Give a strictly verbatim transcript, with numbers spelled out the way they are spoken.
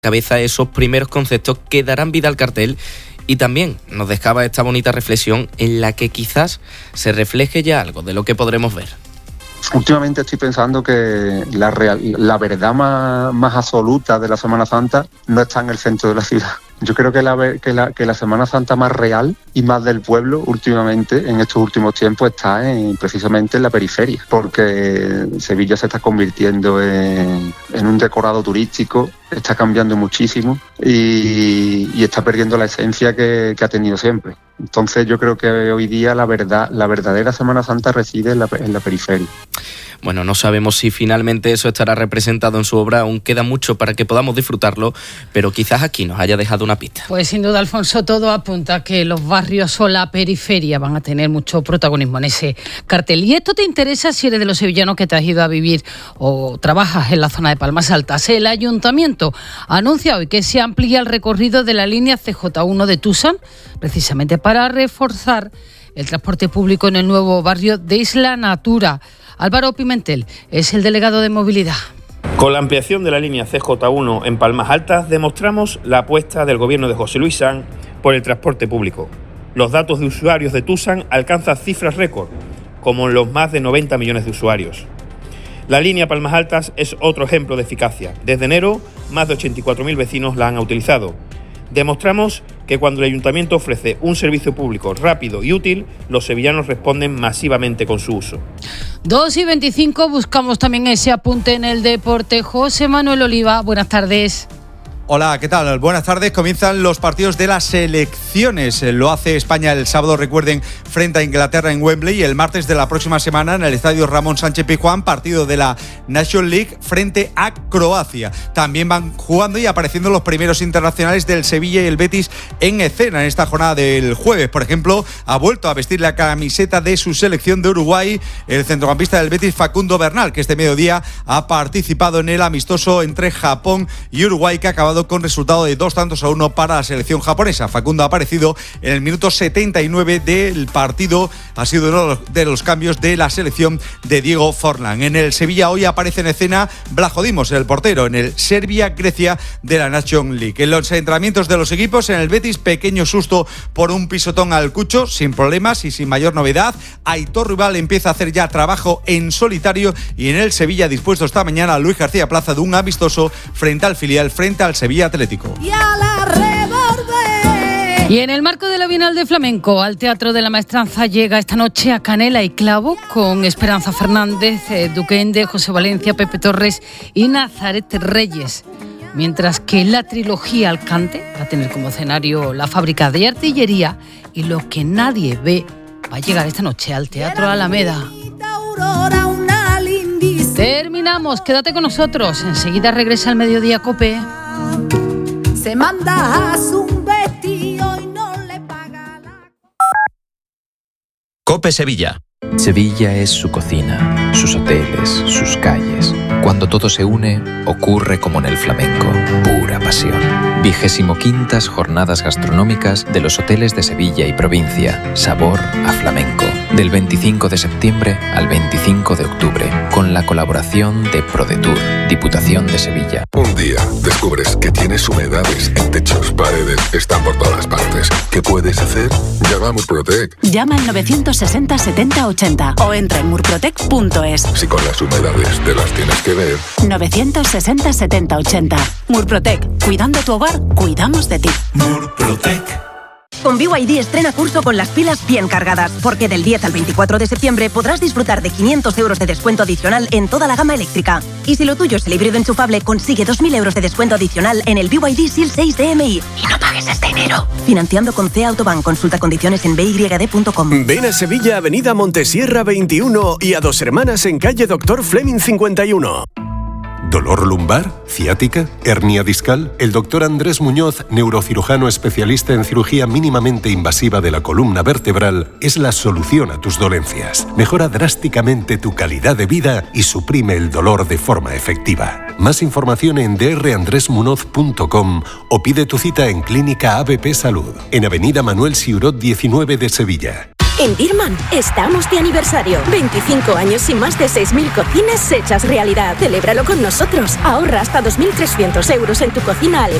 cabeza esos primeros conceptos que darán vida al cartel. Y también nos dejaba esta bonita reflexión en la que quizás se refleje ya algo de lo que podremos ver. Últimamente estoy pensando que la, real, la verdad más, más absoluta de la Semana Santa no está en el centro de la ciudad. Yo creo que la, que, la, que la Semana Santa más real y más del pueblo últimamente, en estos últimos tiempos, está en, precisamente en la periferia, porque Sevilla se está convirtiendo en, en un decorado turístico, está cambiando muchísimo y, y está perdiendo la esencia que, que ha tenido siempre. Entonces yo creo que hoy día la verdad, la verdadera Semana Santa reside en la, en la periferia. Bueno, no sabemos si finalmente eso estará representado en su obra, aún queda mucho para que podamos disfrutarlo, pero quizás aquí nos haya dejado una pista. Pues sin duda, Alfonso, todo apunta a que los barrios o la periferia van a tener mucho protagonismo en ese cartel. Y esto te interesa si eres de los sevillanos que te has ido a vivir o trabajas en la zona de Palmas Altas. El Ayuntamiento anuncia hoy que se amplía el recorrido de la línea C J uno de Tusán, precisamente para reforzar el transporte público en el nuevo barrio de Isla Natura. Álvaro Pimentel es el delegado de movilidad. Con la ampliación de la línea C J uno en Palmas Altas demostramos la apuesta del gobierno de José Luis Sanz por el transporte público. Los datos de usuarios de Tusán alcanzan cifras récord, como los más de noventa millones de usuarios. La línea Palmas Altas es otro ejemplo de eficacia. Desde enero, más de ochenta y cuatro mil vecinos la han utilizado. Demostramos que cuando el Ayuntamiento ofrece un servicio público rápido y útil, los sevillanos responden masivamente con su uso. dos y veinticinco, buscamos también ese apunte en el deporte. José Manuel Oliva, buenas tardes. Hola, ¿qué tal? Buenas tardes. Comienzan los partidos de las selecciones. Lo hace España el sábado, recuerden, frente a Inglaterra en Wembley, y el martes de la próxima semana en el estadio Ramón Sánchez Pizjuán, partido de la Nations League frente a Croacia. También van jugando y apareciendo los primeros internacionales del Sevilla y el Betis en escena en esta jornada del jueves. Por ejemplo, ha vuelto a vestir la camiseta de su selección de Uruguay el centrocampista del Betis, Facundo Bernal, que este mediodía ha participado en el amistoso entre Japón y Uruguay, que ha acabado con resultado de dos tantos a uno para la selección japonesa. Facundo ha aparecido en el minuto setenta y nueve del partido, ha sido uno de los cambios de la selección de Diego Forlán. En el Sevilla hoy aparece en escena Vlaho Dimos, el portero, en el Serbia-Grecia de la Nations League. En los entrenamientos de los equipos, en el Betis, pequeño susto por un pisotón al Cucho, sin problemas y sin mayor novedad. Aitor Rival empieza a hacer ya trabajo en solitario, y en el Sevilla dispuesto esta mañana Luis García Plaza de un amistoso frente al filial, frente al Sevilla Atlético. Y, y en el marco de la Bienal de Flamenco, al Teatro de la Maestranza llega esta noche A Canela y Clavo con Esperanza Fernández, eh, Duquende, José Valencia, Pepe Torres y Nazaret Reyes. Mientras que la trilogía Alcante va a tener como escenario la Fábrica de Artillería, y Lo que nadie ve va a llegar esta noche al Teatro Alameda. Terminamos, quédate con nosotros, enseguida regresa al Mediodía COPE. Se manda a un vestido y no le paga la... COPE Sevilla. Sevilla es su cocina, sus hoteles, sus calles. Cuando todo se une, ocurre como en el flamenco, pura pasión. Vigésimo quintas jornadas gastronómicas de los hoteles de Sevilla y provincia, sabor a flamenco. Del veinticinco de septiembre al veinticinco de octubre, con la colaboración de ProDetour, Diputación de Sevilla. Un día descubres que tienes humedades en techos, paredes, están por todas partes. ¿Qué puedes hacer? Llama a Murprotec. Llama al novecientos sesenta setenta ochenta o entra en murprotec punto es. Si con las humedades te las tienes que ver. novecientos sesenta setenta ochenta. Murprotec. Cuidando tu hogar, cuidamos de ti. Murprotec. Con B Y D estrena curso con las pilas bien cargadas, porque del diez al veinticuatro de septiembre podrás disfrutar de quinientos euros de descuento adicional en toda la gama eléctrica. Y si lo tuyo es el híbrido enchufable, consigue dos mil euros de descuento adicional en el B Y D S I L seis D M I. Y no pagues este enero. Financiando con C Autobank. Consulta condiciones en b y d punto com. Ven a Sevilla, Avenida Montesierra veintiuno, y a Dos Hermanas en calle Doctor Fleming cincuenta y uno. ¿Dolor lumbar? ¿Ciática? ¿Hernia discal? El doctor Andrés Muñoz, neurocirujano especialista en cirugía mínimamente invasiva de la columna vertebral, es la solución a tus dolencias. Mejora drásticamente tu calidad de vida y suprime el dolor de forma efectiva. Más información en d r andres munoz punto com o pide tu cita en Clínica A B P Salud, en Avenida Manuel Siurot diecinueve de Sevilla. En Dirman estamos de aniversario. veinticinco años y más de seis mil cocinas hechas realidad. Celébralo con nosotros. Ahorra hasta dos mil trescientos euros en tu cocina alemana